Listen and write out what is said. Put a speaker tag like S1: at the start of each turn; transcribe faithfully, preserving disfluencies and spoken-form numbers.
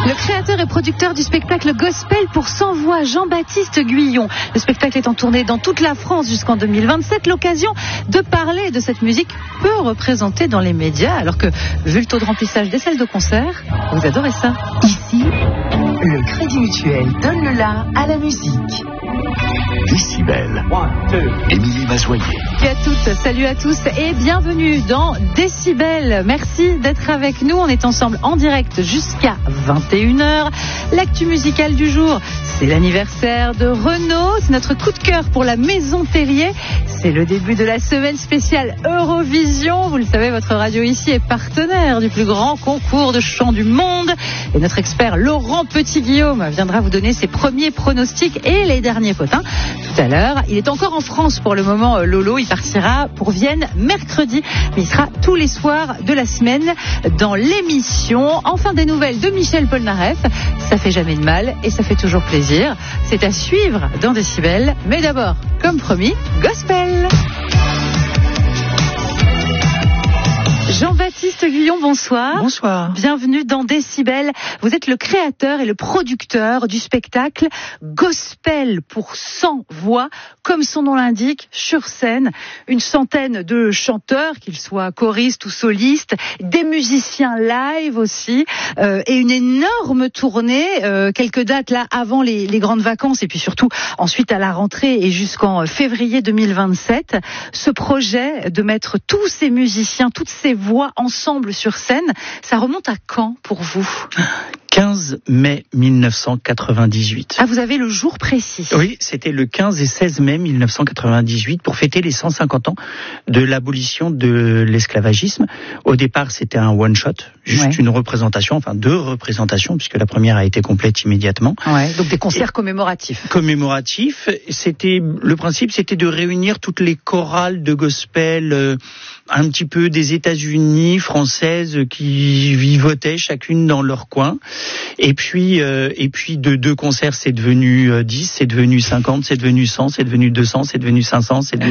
S1: Le créateur et producteur du spectacle Gospel pour cent voix, Jean-Baptiste Guyon. Le spectacle est en tournée dans toute la France jusqu'en deux mille vingt-sept. L'occasion de parler de cette musique peu représentée dans les médias, alors que, vu le taux de remplissage des salles de concert, vous adorez ça.
S2: Ici, le Crédit Mutuel donne le la à la musique.
S3: Décibel. Émilie Mazoyer.
S1: Salut à toutes, salut à tous et bienvenue dans Décibel. Merci d'être avec nous. On est ensemble en direct jusqu'à vingt et une heures. L'actu musicale du jour, c'est l'anniversaire de Renaud. C'est notre coup de cœur pour la Maison Tellier. C'est le début de la semaine spéciale Eurovision. Vous le savez, votre radio ici est partenaire du plus grand concours de chant du monde. Et notre expert Laurent Petit-Guillaume viendra vous donner ses premiers pronostics et les derniers potins tout à l'heure. Il est encore en France pour le moment, Lolo. Il partira pour Vienne mercredi. Mais il sera tous les soirs de la semaine dans l'émission. Enfin, des nouvelles de Michel Polnareff. Ça fait jamais de mal et ça fait toujours plaisir. C'est à suivre dans Décibel. Mais d'abord, comme promis, Gospel. Jean-Baptiste Guyon, bonsoir.
S4: Bonsoir.
S1: Bienvenue dans Décibel. Vous êtes le créateur et le producteur du spectacle Gospel pour cent voix, comme son nom l'indique, sur scène. Une centaine de chanteurs, qu'ils soient choristes ou solistes, des musiciens live aussi, euh, et une énorme tournée, euh, quelques dates là avant les, les grandes vacances, et puis surtout ensuite à la rentrée et jusqu'en février deux mille vingt-sept. Ce projet de mettre tous ces musiciens, toutes ces voix ensemble sur scène, ça remonte à quand pour vous ?
S4: quinze mai mille neuf cent quatre-vingt-dix-huit.
S1: Ah, vous avez le jour précis.
S4: Oui, c'était le quinze et seize mai mille neuf cent quatre-vingt-dix-huit pour fêter les cent cinquante ans de l'abolition de l'esclavagisme. Au départ, c'était un one-shot, juste ouais. une représentation, enfin deux représentations, puisque la première a été complète immédiatement.
S1: Ouais, donc des concerts et commémoratifs.
S4: Commémoratifs. C'était, le principe, c'était de réunir toutes les chorales de gospel, euh, un petit peu des États-Unis, françaises, qui vivotaient chacune dans leur coin. Et puis, euh, et puis de deux concerts, c'est devenu euh, dix, c'est devenu cinquante, c'est devenu cent, c'est devenu deux cents, c'est devenu cinq cents, c'est devenu